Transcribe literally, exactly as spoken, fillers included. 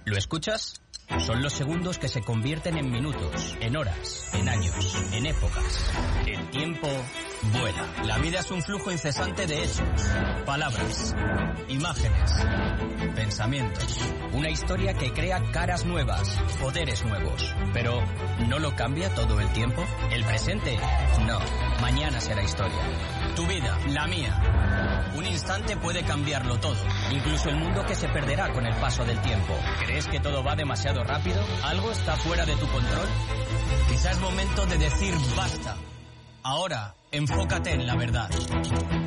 ¿Lo escuchas? Son los segundos que se convierten en minutos, en horas, en años, en épocas. El tiempo vuela. La vida es un flujo incesante de hechos, palabras, imágenes, pensamientos. Una historia que crea caras nuevas, poderes nuevos. Pero, ¿no lo cambia todo el tiempo? ¿El presente? No. Mañana será historia. Tu vida, la mía. Un instante puede cambiarlo todo, incluso el mundo que se perderá con el paso del tiempo. ¿Crees que todo va demasiado rápido? ¿Algo está fuera de tu control? Quizás es momento de decir basta. Ahora, enfócate en la verdad.